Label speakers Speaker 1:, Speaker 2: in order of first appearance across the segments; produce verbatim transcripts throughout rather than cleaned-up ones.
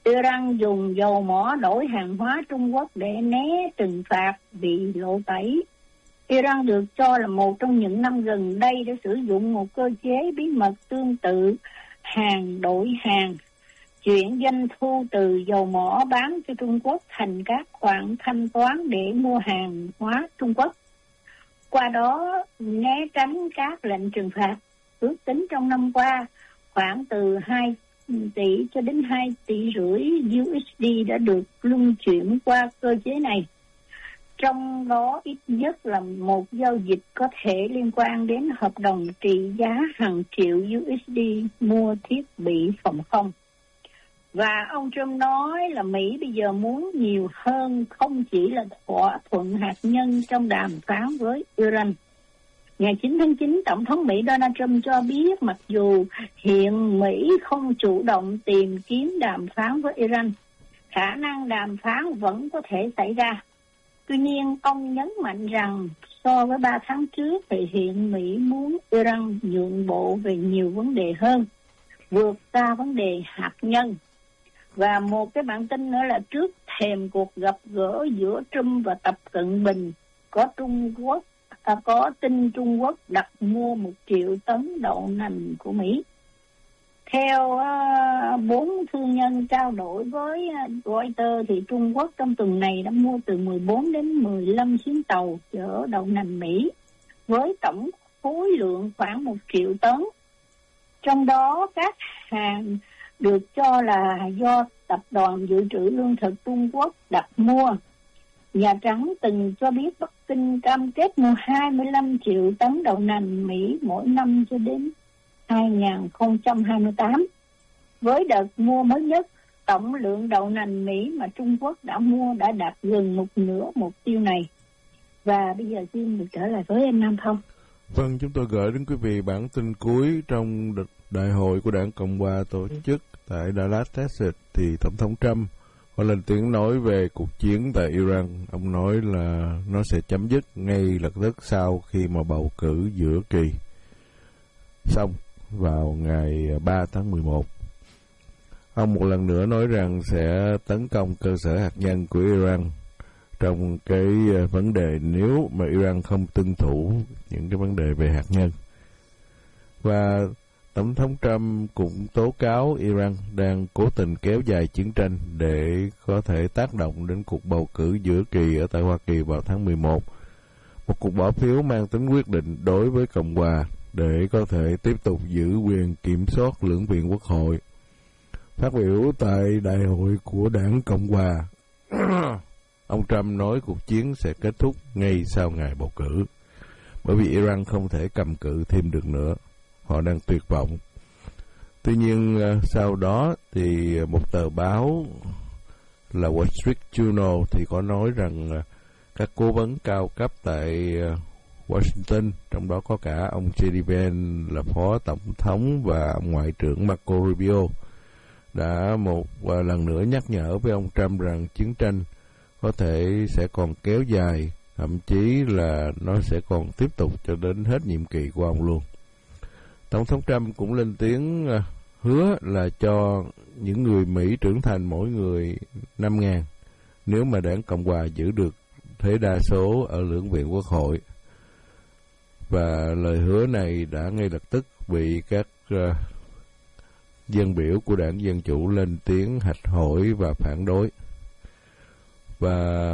Speaker 1: Iran dùng dầu mỏ đổi hàng hóa Trung Quốc để né trừng phạt bị lộ tẩy. Iran được cho là một trong những năm gần đây đã sử dụng một cơ chế bí mật tương tự hàng đổi hàng, chuyển doanh thu từ dầu mỏ bán cho Trung Quốc thành các khoản thanh toán để mua hàng hóa Trung Quốc. Qua đó né tránh các lệnh trừng phạt. Ước tính trong năm qua, khoảng từ hai tỷ cho đến hai tỷ rưỡi u ét đê đã được luân chuyển qua cơ chế này. Trong đó ít nhất là một giao dịch có thể liên quan đến hợp đồng trị giá hàng triệu u ét đê mua thiết bị phòng không. Và ông Trump nói là Mỹ bây giờ muốn nhiều hơn, không chỉ là thỏa thuận hạt nhân trong đàm phán với Iran. Ngày chín tháng chín, Tổng thống Mỹ Donald Trump cho biết mặc dù hiện Mỹ không chủ động tìm kiếm đàm phán với Iran, khả năng đàm phán vẫn có thể xảy ra. Tuy nhiên, ông nhấn mạnh rằng so với ba tháng trước thì hiện Mỹ muốn Iran nhượng bộ về nhiều vấn đề hơn, vượt xa vấn đề hạt nhân. Và một cái bản tin nữa là trước thềm cuộc gặp gỡ giữa Trump và Tập Cận Bình, có Trung Quốc à, có tin Trung Quốc đặt mua một triệu tấn đậu nành của Mỹ. Theo uh, bốn thương nhân trao đổi với uh, Reuters thì Trung Quốc trong tuần này đã mua từ mười bốn đến mười lăm chuyến tàu chở đậu nành Mỹ với tổng khối lượng khoảng một triệu tấn. Trong đó các hàng được cho là do Tập đoàn Dự trữ Lương thực Trung Quốc đặt mua. Nhà Trắng từng cho biết Bắc Kinh cam kết mua hai mươi lăm triệu tấn đậu nành Mỹ mỗi năm cho đến hai không hai tám. Với đợt mua mới nhất, tổng lượng đậu nành Mỹ mà Trung Quốc đã mua đã đạt gần một nửa mục tiêu này. Và bây giờ xin được trở lại với anh Nam Thông.
Speaker 2: Vâng, chúng tôi gửi đến quý vị bản tin cuối trong đại hội của Đảng Cộng hòa tổ chức tại Dallas, Texas. Thì Tổng thống Trump có lên tiếng nói về cuộc chiến tại Iran. Ông nói là nó sẽ chấm dứt ngay lập tức sau khi mà bầu cử giữa kỳ xong vào ngày ba tháng mười một. Ông một lần nữa nói rằng sẽ tấn công cơ sở hạt nhân của Iran trong cái vấn đề nếu mà Iran không tuân thủ những cái vấn đề về hạt nhân. Và Tổng thống Trump cũng tố cáo Iran đang cố tình kéo dài chiến tranh để có thể tác động đến cuộc bầu cử giữa kỳ ở tại Hoa Kỳ vào tháng mười một. Một cuộc bỏ phiếu mang tính quyết định đối với Cộng hòa để có thể tiếp tục giữ quyền kiểm soát lưỡng viện Quốc hội. Phát biểu tại đại hội của Đảng Cộng hòa, ông Trump nói cuộc chiến sẽ kết thúc ngay sau ngày bầu cử, bởi vì Iran không thể cầm cự thêm được nữa. Họ đang tuyệt vọng. Tuy nhiên, sau đó thì một tờ báo là Wall Street Journal thì có nói rằng các cố vấn cao cấp tại Washington, trong đó có cả ông J D Vance là phó tổng thống và ông ngoại trưởng Marco Rubio, đã một lần nữa nhắc nhở với ông Trump rằng chiến tranh có thể sẽ còn kéo dài, thậm chí là nó sẽ còn tiếp tục cho đến hết nhiệm kỳ của ông luôn. Tổng thống Trump cũng lên tiếng hứa là cho những người Mỹ trưởng thành mỗi người năm ngàn nếu mà Đảng Cộng hòa giữ được thế đa số ở lưỡng viện Quốc hội. Và lời hứa này đã ngay lập tức bị các uh, dân biểu của Đảng Dân Chủ lên tiếng hạch hỏi và phản đối. Và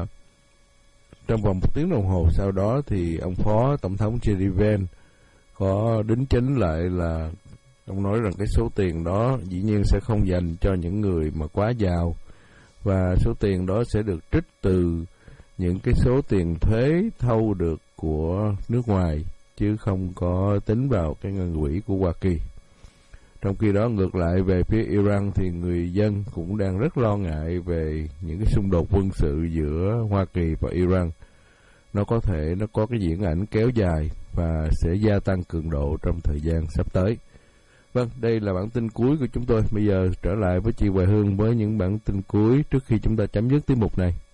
Speaker 2: trong vòng một tiếng đồng hồ sau đó thì ông phó tổng thống J D Vance có đính chính lại là ông nói rằng cái số tiền đó dĩ nhiên sẽ không dành cho những người mà quá giàu, và số tiền đó sẽ được trích từ những cái số tiền thuế thâu được của nước ngoài, chứ không có tính vào cái ngân quỹ của Hoa Kỳ. Trong khi đó ngược lại về phía Iran thì người dân cũng đang rất lo ngại về những cái xung đột quân sự giữa Hoa Kỳ và Iran. Nó có thể nó có cái diễn ảnh kéo dài và sẽ gia tăng cường độ trong thời gian sắp tới. Vâng, đây là bản tin cuối của chúng tôi. Bây giờ trở lại với chị Hoài Hương với những bản tin cuối trước khi chúng ta chấm dứt tiết mục này.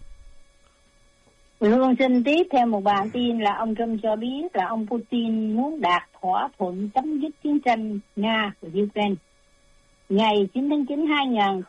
Speaker 1: Hương xin tiếp theo một bản tin là ông Trump cho biết là ông Putin muốn đạt thỏa thuận chấm dứt chiến tranh Nga và Ukraine. Ngày chín tháng chín hai nghìn